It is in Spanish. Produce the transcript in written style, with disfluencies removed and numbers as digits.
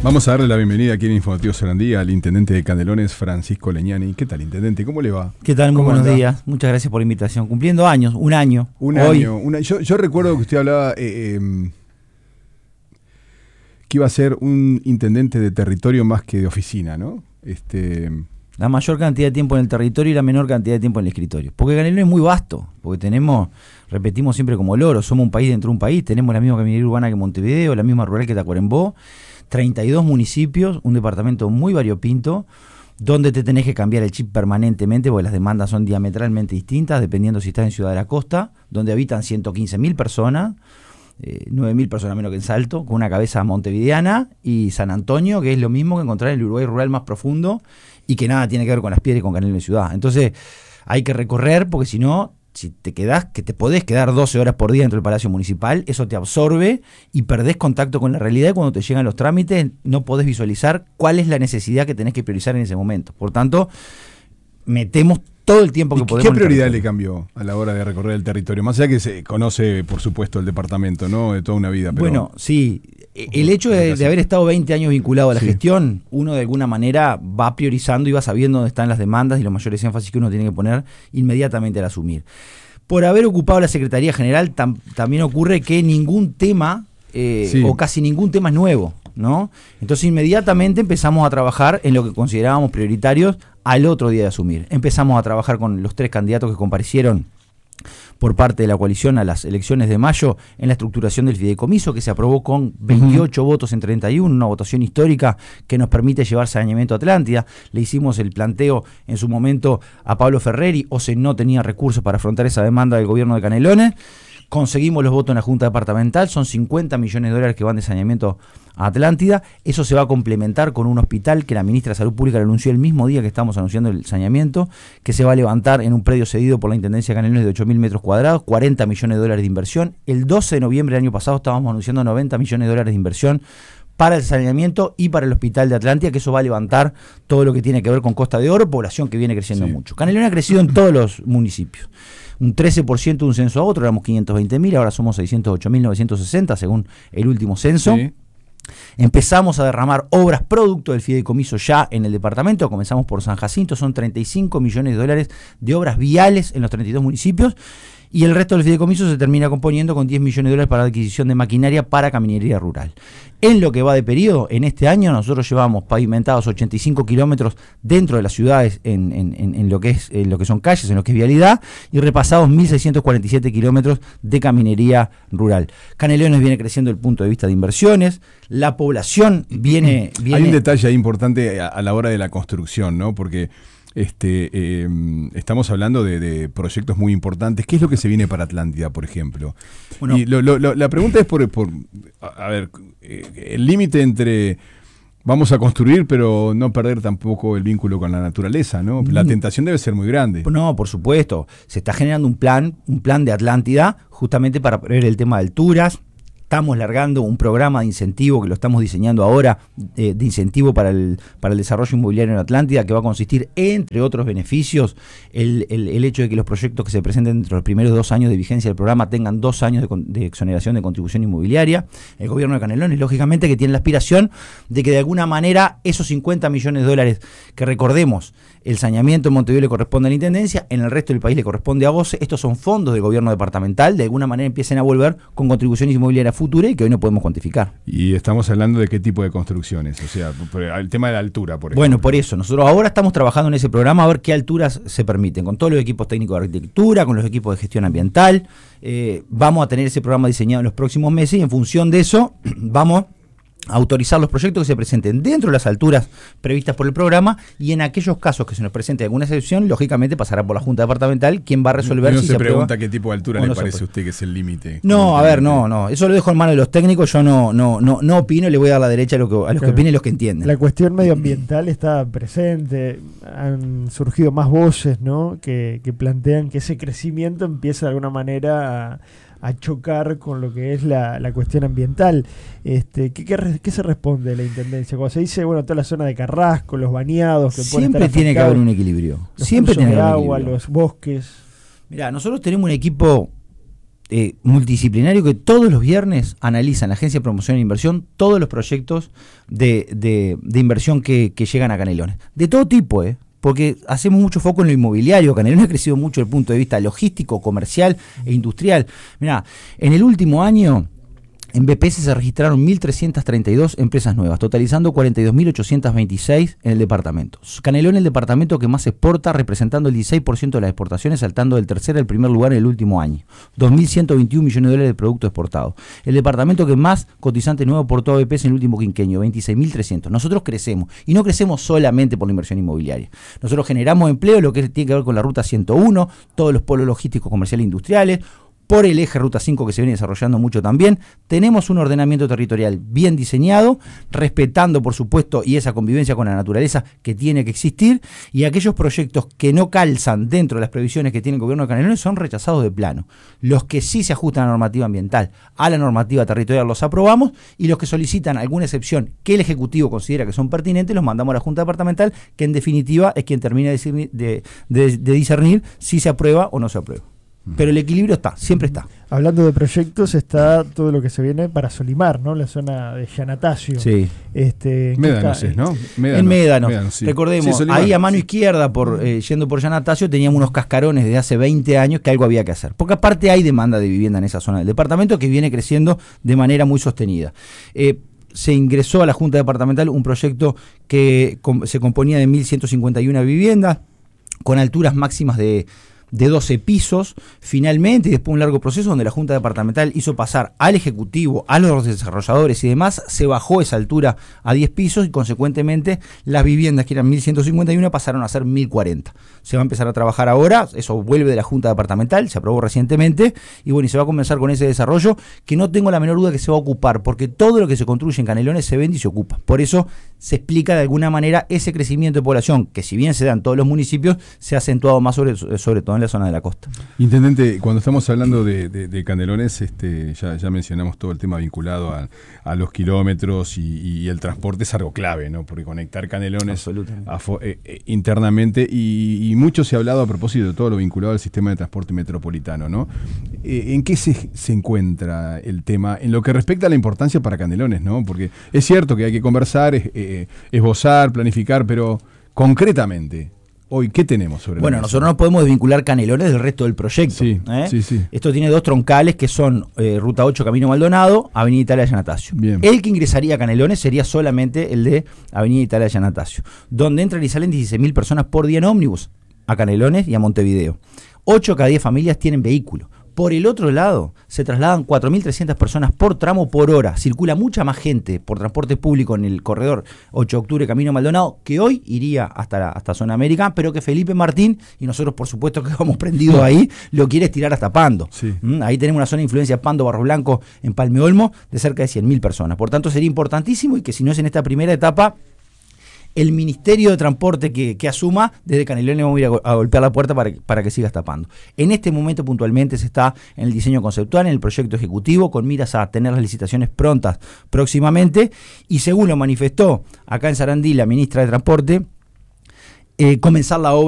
Vamos a darle la bienvenida aquí en Informativo Sarandí al intendente de Canelones, Francisco Leñani. ¿Qué tal, intendente? ¿Cómo le va? ¿Qué tal? Muy buenos días. Muchas gracias por la invitación. Cumpliendo años, un año. Yo recuerdo que usted hablaba que iba a ser un intendente de territorio más que de oficina, ¿no? La mayor cantidad de tiempo en el territorio y la menor cantidad de tiempo en el escritorio. Porque Canelones es muy vasto, porque repetimos siempre como loro, somos un país dentro de un país, tenemos la misma capinería urbana que Montevideo, la misma rural que Tacuarembó, 32 municipios, un departamento muy variopinto, donde te tenés que cambiar el chip permanentemente, porque las demandas son diametralmente distintas, dependiendo si estás en Ciudad de la Costa, donde habitan 115.000 personas, 9.000 personas menos que en Salto, con una cabeza montevideana, y San Antonio, que es lo mismo que encontrar en el Uruguay rural más profundo, y que nada tiene que ver con Las Piedras y con Canelones ciudad. Entonces, hay que recorrer, porque si no, si te quedás, que te podés quedar 12 horas por día dentro del Palacio Municipal, eso te absorbe y perdés contacto con la realidad, y cuando te llegan los trámites no podés visualizar cuál es la necesidad que tenés que priorizar en ese momento. Por tanto, metemos todo el tiempo que podemos. ¿Qué prioridad le cambió a la hora de recorrer el territorio? Más allá que se conoce, por supuesto, el departamento, ¿no? De toda una vida. Pero bueno, sí. El hecho de haber estado 20 años vinculado a la gestión, uno de alguna manera va priorizando y va sabiendo dónde están las demandas y los mayores énfasis que uno tiene que poner inmediatamente al asumir. Por haber ocupado la Secretaría General, también ocurre que ningún tema, o casi ningún tema es nuevo, ¿no? Entonces inmediatamente empezamos a trabajar en lo que considerábamos prioritarios al otro día de asumir. Empezamos a trabajar con los 3 candidatos que comparecieron por parte de la coalición a las elecciones de mayo en la estructuración del fideicomiso, que se aprobó con 28 votos en 31, una votación histórica que nos permite llevar saneamiento a Atlántida. Le hicimos el planteo en su momento a Pablo Ferreri, OCE no tenía recursos para afrontar esa demanda del gobierno de Canelones. Conseguimos los votos en la Junta Departamental, son 50 millones de dólares que van de saneamiento a Atlántida. Eso se va a complementar con un hospital que la ministra de Salud Pública le anunció el mismo día que estamos anunciando el saneamiento, que se va a levantar en un predio cedido por la Intendencia de Canelones de 8.000 metros cuadrados, 40 millones de dólares de inversión. El 12 de noviembre del año pasado estábamos anunciando 90 millones de dólares de inversión para el saneamiento y para el hospital de Atlántida, que eso va a levantar todo lo que tiene que ver con Costa de Oro, población que viene creciendo mucho. Canelones ha crecido en todos los municipios. Un 13% de un censo a otro, éramos 520.000, ahora somos 608.960 según el último censo. Sí. Empezamos a derramar obras producto del fideicomiso ya en el departamento, comenzamos por San Jacinto, son 35 millones de dólares de obras viales en los 32 municipios, y el resto del fideicomiso se termina componiendo con 10 millones de dólares para la adquisición de maquinaria para caminería rural. En lo que va de periodo, en este año nosotros llevamos pavimentados 85 kilómetros dentro de las ciudades en lo que son calles, en lo que es vialidad, y repasados 1.647 kilómetros de caminería rural. Canelones viene creciendo desde el punto de vista de inversiones, la población viene... Hay un detalle ahí importante a la hora de la construcción, ¿no? Porque estamos hablando de proyectos muy importantes. ¿Qué es lo que se viene para Atlántida, por ejemplo? Bueno, y la pregunta es a ver, el límite entre vamos a construir pero no perder tampoco el vínculo con la naturaleza, ¿no? La tentación debe ser muy grande. No, por supuesto. Se está generando un plan de Atlántida justamente para prever el tema de alturas. Estamos largando un programa de incentivo que lo estamos diseñando ahora, de incentivo para el desarrollo inmobiliario en Atlántida, que va a consistir, entre otros beneficios, el hecho de que los proyectos que se presenten dentro de los primeros 2 años de vigencia del programa tengan 2 años de exoneración de contribución inmobiliaria. El gobierno de Canelones, lógicamente, que tiene la aspiración de que de alguna manera esos 50 millones de dólares que, recordemos, el saneamiento en Montevideo le corresponde a la Intendencia, en el resto del país le corresponde a OCE, estos son fondos del gobierno departamental, de alguna manera empiecen a volver con contribuciones inmobiliarias futura y que hoy no podemos cuantificar. Y estamos hablando de qué tipo de construcciones, o sea, el tema de la altura, por ejemplo. Bueno, por eso, nosotros ahora estamos trabajando en ese programa a ver qué alturas se permiten, con todos los equipos técnicos de arquitectura, con los equipos de gestión ambiental. Vamos a tener ese programa diseñado en los próximos meses y en función de eso vamos autorizar los proyectos que se presenten dentro de las alturas previstas por el programa, y en aquellos casos que se nos presente alguna excepción, lógicamente pasará por la Junta Departamental, quien va a resolver si se pregunta qué tipo de altura le parece a usted que es el límite. No, a ver, no, eso lo dejo en manos de los técnicos, yo no opino, le voy a dar la derecha a los que opinen y los que entienden. La cuestión medioambiental está presente, han surgido más voces, ¿no?, que plantean que ese crecimiento empieza de alguna manera a chocar con lo que es la cuestión ambiental. ¿Qué se responde de la Intendencia? Cuando se dice, bueno, toda la zona de Carrasco, los bañados... Siempre tiene que haber un equilibrio. Siempre tiene que haber agua, los bosques... Mirá, nosotros tenemos un equipo multidisciplinario que todos los viernes analiza en la Agencia de Promoción e Inversión todos los proyectos de inversión que llegan a Canelones. De todo tipo, porque hacemos mucho foco en lo inmobiliario. Canelones ha crecido mucho desde el punto de vista logístico, comercial e industrial. Mirá, en el último año en BPS se registraron 1.332 empresas nuevas, totalizando 42.826 en el departamento. Canelones es el departamento que más exporta, representando el 16% de las exportaciones, saltando del tercer al primer lugar en el último año. 2.121 millones de dólares de producto exportado. El departamento que más cotizantes nuevos aportó a BPS en el último quinquenio, 26.300. Nosotros crecemos, y no crecemos solamente por la inversión inmobiliaria. Nosotros generamos empleo, lo que tiene que ver con la Ruta 101, todos los polos logísticos, comerciales e industriales, por el eje Ruta 5 que se viene desarrollando mucho también. Tenemos un ordenamiento territorial bien diseñado, respetando por supuesto y esa convivencia con la naturaleza que tiene que existir, y aquellos proyectos que no calzan dentro de las previsiones que tiene el gobierno de Canelones son rechazados de plano. Los que sí se ajustan a la normativa ambiental, a la normativa territorial, los aprobamos, y los que solicitan alguna excepción que el Ejecutivo considera que son pertinentes los mandamos a la Junta Departamental, que en definitiva es quien termina de discernir si se aprueba o no se aprueba. Pero el equilibrio está, siempre está. Hablando de proyectos, está todo lo que se viene para Solimar, ¿no? La zona de Yanatacio. Sí. Médanos, ¿no? En Médanos. Sí. Recordemos, sí, Solimar, ahí a mano izquierda, yendo por Yanatacio, teníamos unos cascarones de hace 20 años que algo había que hacer. Porque aparte hay demanda de vivienda en esa zona del departamento que viene creciendo de manera muy sostenida. Se ingresó a la Junta Departamental un proyecto que se componía de 1.151 viviendas, con alturas máximas de 12 pisos, finalmente, y después de un largo proceso donde la Junta Departamental hizo pasar al Ejecutivo, a los desarrolladores y demás, se bajó esa altura a 10 pisos y consecuentemente las viviendas que eran 1.151 pasaron a ser 1.040. Se va a empezar a trabajar ahora, eso vuelve de la Junta Departamental, se aprobó recientemente, y bueno, y se va a comenzar con ese desarrollo que no tengo la menor duda que se va a ocupar, porque todo lo que se construye en Canelones se vende y se ocupa. Por eso se explica de alguna manera ese crecimiento de población, que si bien se da en todos los municipios, se ha acentuado más sobre todo en la zona de la costa. Intendente, cuando estamos hablando de Canelones, ya mencionamos todo el tema vinculado a los kilómetros y el transporte es algo clave, ¿no? Porque conectar Canelones internamente, y mucho se ha hablado a propósito de todo lo vinculado al sistema de transporte metropolitano, ¿no? ¿En qué se encuentra el tema en lo que respecta a la importancia para Canelones, ¿no? Porque es cierto que hay que conversar, esbozar, planificar, pero concretamente, hoy, ¿qué tenemos sobre Bueno, nosotros no podemos desvincular Canelones del resto del proyecto. Sí. Esto tiene dos troncales que son Ruta 8 Camino Maldonado, Avenida Italia Yanatacio. Bien. El que ingresaría a Canelones sería solamente el de Avenida Italia Yanatacio, donde entran y salen 16.000 personas por día en ómnibus a Canelones y a Montevideo. 8 cada 10 familias tienen vehículo. Por el otro lado, se trasladan 4.300 personas por tramo por hora. Circula mucha más gente por transporte público en el corredor 8 de octubre Camino Maldonado, que hoy iría hasta Zona América, pero que Felipe Martín, y nosotros por supuesto que vamos prendidos ahí, lo quiere estirar hasta Pando. Sí. Ahí tenemos una zona de influencia Pando, Barro Blanco, en Palme Olmo, de cerca de 100.000 personas. Por tanto, sería importantísimo, y que si no es en esta primera etapa, el Ministerio de Transporte que asuma, desde Canelones vamos a ir a golpear la puerta para que siga tapando. En este momento puntualmente se está en el diseño conceptual, en el proyecto ejecutivo, con miras a tener las licitaciones prontas próximamente, y según lo manifestó acá en Sarandí la ministra de Transporte, comenzar la obra